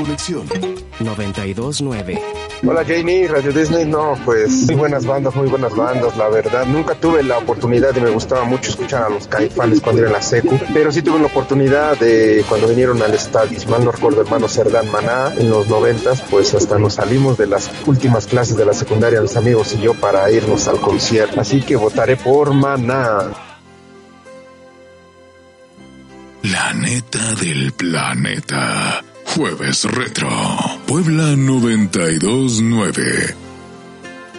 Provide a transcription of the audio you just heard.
conexión. 92.9. Hola Jamie, Radio Disney, no, pues muy buenas bandas, la verdad. Nunca tuve la oportunidad y me gustaba mucho escuchar a los Caifanes cuando era en la secu, pero sí tuve la oportunidad de cuando vinieron al estadio, si mal no recuerdo, hermano Cerdán Maná, en los 90s, pues hasta nos salimos de las últimas clases de la secundaria, mis amigos y yo, para irnos al concierto. Así que votaré por Maná. La neta del planeta. Jueves Retro. Puebla 92.9.